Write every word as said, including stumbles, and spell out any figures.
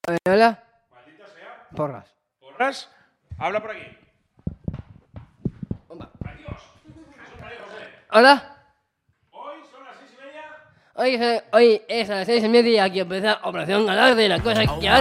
A ver, hola. Maldita sea. Porras. ¿Porras? Habla por aquí. Bomba. Adiós. Eso es María José. Hola. Hoy son las seis y media. Hoy es, hoy es a las seis y media que empieza Operación Galar de la cosa que